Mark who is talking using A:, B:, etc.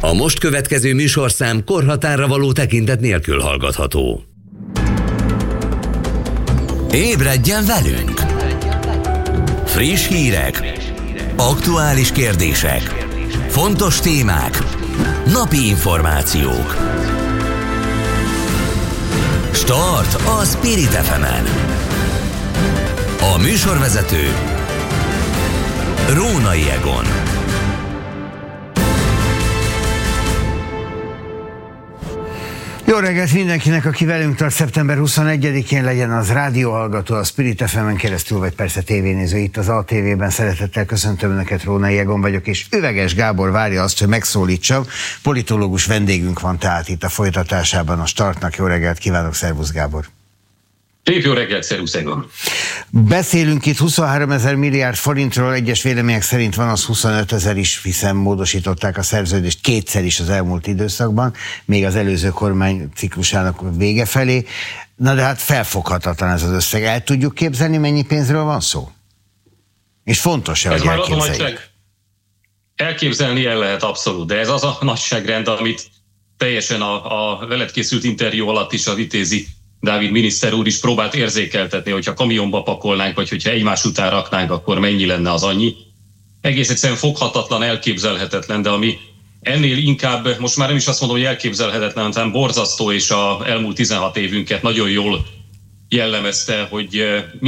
A: A most következő műsorszám korhatárra való tekintet nélkül hallgatható. Ébredjen velünk! Friss hírek, aktuális kérdések, fontos témák, napi információk. Start a Spirit FM-en. A műsorvezető Rónai Egon.
B: Jó reggelt mindenkinek, aki velünk tart szeptember 21-én, legyen az rádióhallgató, a Spirit FM-en keresztül, vagy persze tévénéző itt az ATV-ben. Szeretettel köszöntöm Önöket, Rónai Egon vagyok, és Üveges Gábor várja azt, hogy megszólítsam. Politológus vendégünk van tehát itt a folytatásában a Startnak. Jó reggelt kívánok, szervusz Gábor!
C: Szép jó reggelt, szervusz Egon!
B: Beszélünk itt 23 000 milliárd forintról, egyes vélemények szerint van az 25 000 is, hiszen módosították a szerződést kétszer is az elmúlt időszakban, még az előző kormány ciklusának vége felé. Na de hát felfoghatatlan ez az összeg. El tudjuk képzelni, mennyi pénzről van szó? És fontos-e, hogy elképzeljük?
C: Elképzelni el lehet abszolút, de ez az a nagyságrend, amit teljesen a veled készült interjú alatt is a Vitézi Dávid miniszter úr is próbált érzékeltetni, hogyha kamionba pakolnánk, vagy hogyha egymás után raknánk, akkor mennyi lenne az annyi. Egész egyszerűen foghatatlan, elképzelhetetlen, de ami ennél inkább, most már nem is azt mondom, hogy elképzelhetetlen, hanem borzasztó, és az elmúlt 16 évünket nagyon jól jellemezte, hogy